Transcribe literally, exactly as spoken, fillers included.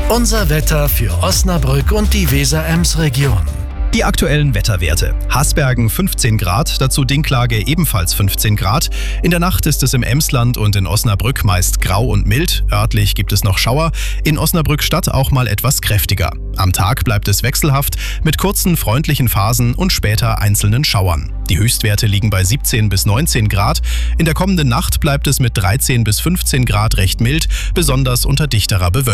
Unser Wetter für Osnabrück und die Weser-Ems-Region. Die aktuellen Wetterwerte. Hasbergen fünfzehn Grad, dazu Dinklage ebenfalls fünfzehn Grad. In der Nacht ist es im Emsland und in Osnabrück meist grau und mild. Örtlich gibt es noch Schauer. In Osnabrück Stadt auch mal etwas kräftiger. Am Tag bleibt es wechselhaft mit kurzen, freundlichen Phasen und später einzelnen Schauern. Die Höchstwerte liegen bei siebzehn bis neunzehn Grad. In der kommenden Nacht bleibt es mit dreizehn bis fünfzehn Grad recht mild, besonders unter dichterer Bewölkung.